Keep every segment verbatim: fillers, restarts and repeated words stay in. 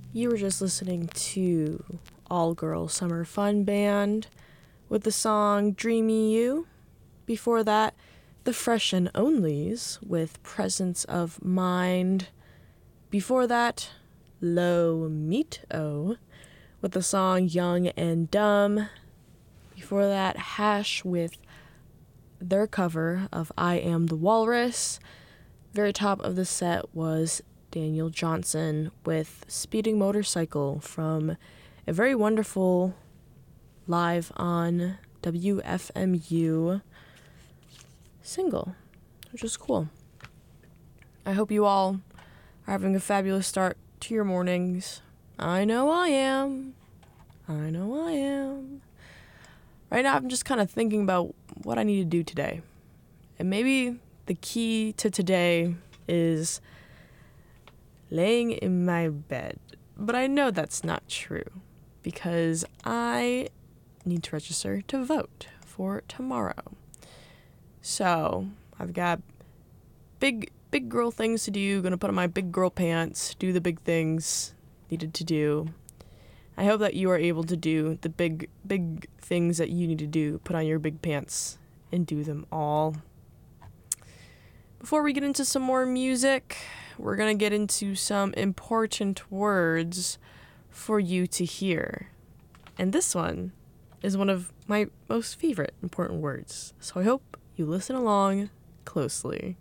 You were just listening to All Girl Summer Fun Band with the song Dreamy You. Before that, The Fresh and Onlys with Presence of Mind. Before that, Lo Mito with the song Young and Dumb. Before that, Hash with their cover of I Am the Walrus. Very top of the set was Daniel Johnson with Speeding Motorcycle from a very wonderful live on W F M U single, which is cool. I hope you all are having a fabulous start to your mornings. I know I am. I know I am. Right now, I'm just kind of thinking about what I need to do today. And maybe the key to today is laying in my bed. But I know that's not true because I need to register to vote for tomorrow. So I've got big, big girl things to do. Gonna put on my big girl pants, do the big things needed to do. I hope that you are able to do the big, big things that you need to do. Put on your big pants and do them all. Before we get into some more music, we're going to get into some important words for you to hear. And this one is one of my most favorite important words. So I hope you listen along closely.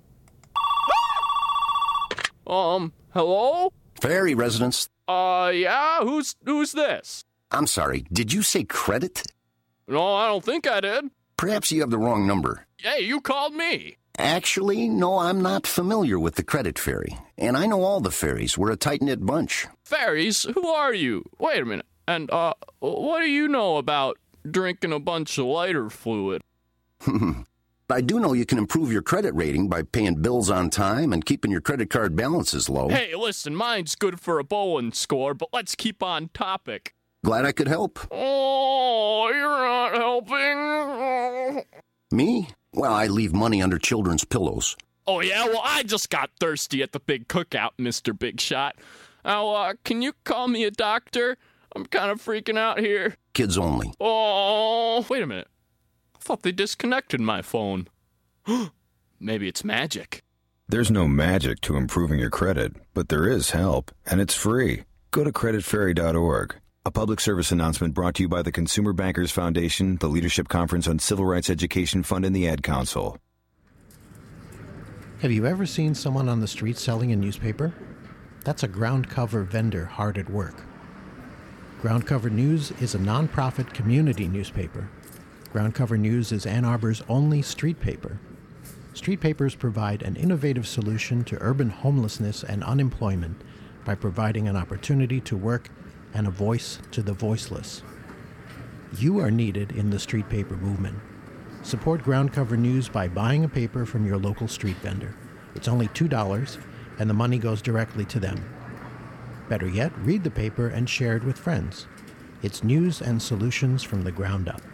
Um, hello? Ferry residence. Uh, yeah, who's, who's this? I'm sorry, did you say credit? No, I don't think I did. Perhaps you have the wrong number. Hey, you called me. Actually, no, I'm not familiar with the credit ferry. And I know all the ferries. We're a tight-knit bunch. Ferries? Who are you? Wait a minute. And, uh, what do you know about drinking a bunch of lighter fluid? I do know you can improve your credit rating by paying bills on time and keeping your credit card balances low. Hey, listen, mine's good for a Bowen score, but let's keep on topic. Glad I could help. Oh, you're not helping. Me? Well, I leave money under children's pillows. Oh, yeah? Well, I just got thirsty at the big cookout, Mister Big Shot. Now, uh, can you call me a doctor? I'm kind of freaking out here. Kids only. Oh, wait a minute. I thought they disconnected my phone. Maybe it's magic. There's no magic to improving your credit, but there is help, and it's free. Go to credit ferry dot org. A public service announcement brought to you by the Consumer Bankers Foundation, the Leadership Conference on Civil Rights Education Fund, and the Ad Council. Have you ever seen someone on the street selling a newspaper? That's a ground cover vendor hard at work. Ground Cover News is a nonprofit community newspaper. Ground Cover News is Ann Arbor's only street paper. Street papers provide an innovative solution to urban homelessness and unemployment by providing an opportunity to work and a voice to the voiceless. You are needed in the street paper movement. Support Ground Cover News by buying a paper from your local street vendor. It's only two dollars, and the money goes directly to them. Better yet, read the paper and share it with friends. It's news and solutions from the ground up.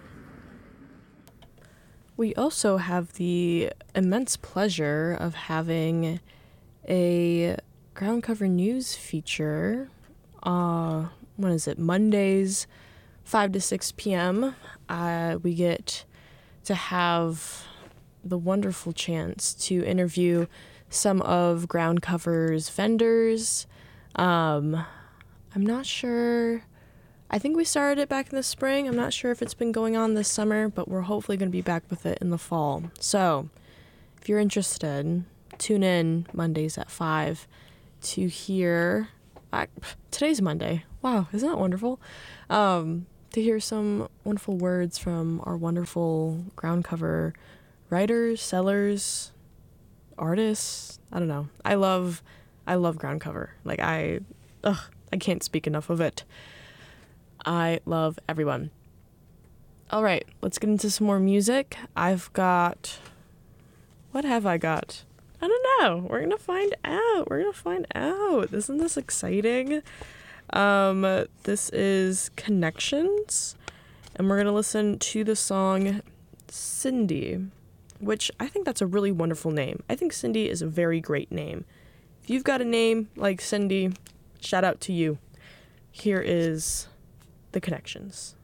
We also have the immense pleasure of having a Ground Cover News feature. Uh, when is it? Mondays, five to six p.m. Uh, we get to have the wonderful chance to interview some of Ground Cover's vendors. Um, I'm not sure. I think we started it back in the spring. I'm not sure if it's been going on this summer, but we're hopefully going to be back with it in the fall. So if you're interested, tune in Mondays at five to hear... I, today's Monday. Wow, isn't that wonderful? Um, to hear some wonderful words from our wonderful ground cover writers, sellers, artists. I don't know. I love, I love ground cover. Like I, ugh, I can't speak enough of it. I love everyone. All right, let's get into some more music. I've got, what have I got? I don't know. We're going to find out. We're going to find out. Isn't this exciting? Um, this is Connections, and we're going to listen to the song Cindy, which I think that's a really wonderful name. I think Cindy is a very great name. If you've got a name like Cindy, shout out to you. Here is the connections.